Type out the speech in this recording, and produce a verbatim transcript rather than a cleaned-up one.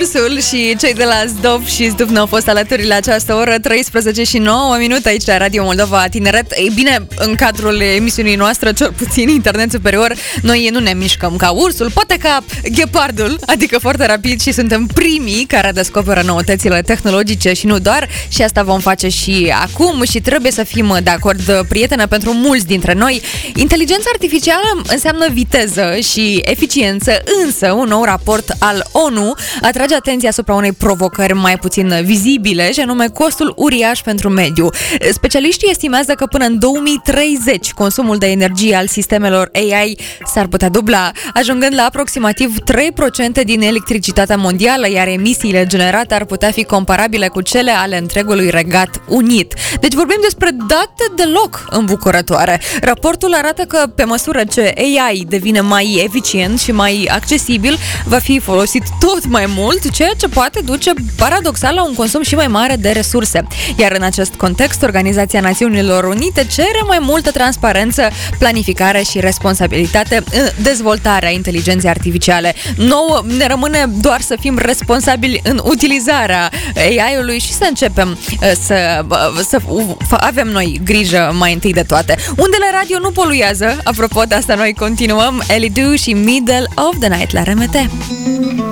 Ursul și cei de la Zdov și Zduvna au fost alături la această oră, treisprezece și nouă minute aici la Radio Moldova Tineret. Ei bine, în cadrul emisiunii noastre, cel puțin Internet Superior, noi nu ne mișcăm ca ursul, poate ca ghepardul, adică foarte rapid, și suntem primii care descoperă noutățile tehnologice și nu doar, și asta vom face și acum și trebuie să fim de acord, prietene, pentru mulți dintre noi. Inteligența artificială înseamnă viteză și eficiență, însă un nou raport al ONU atrage atenția asupra unei provocări mai puțin vizibile, și anume costul uriaș pentru mediu. Specialiștii estimează că până în două mii treizeci consumul de energie al sistemelor A I s-ar putea dubla, ajungând la aproximativ trei la sută din electricitatea mondială, iar emisiile generate ar putea fi comparabile cu cele ale întregului Regat Unit. Deci vorbim despre date deloc îmbucurătoare. Raportul arată că pe măsură ce A I devine mai eficient și mai accesibil, va fi folosit tot mai mult, ceea ce poate duce paradoxal la un consum și mai mare de resurse. Iar în acest context, Organizația Națiunilor Unite cere mai multă transparență, planificare și responsabilitate în dezvoltarea inteligenței artificiale. Nouă ne rămâne doar să fim responsabili în utilizarea A I-ului și să începem să, să avem noi grijă mai întâi de toate. Undele radio nu poluează, apropo de asta noi continuăm. Ellie Du și Middle of the Night la R M T.